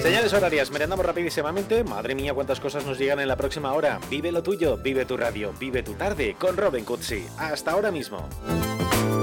Señales horarias, merendamos rapidísimamente. Madre mía, cuántas cosas nos llegan en la próxima hora. Vive lo tuyo, vive tu radio, vive tu tarde con Robin Cutsi. Hasta ahora mismo.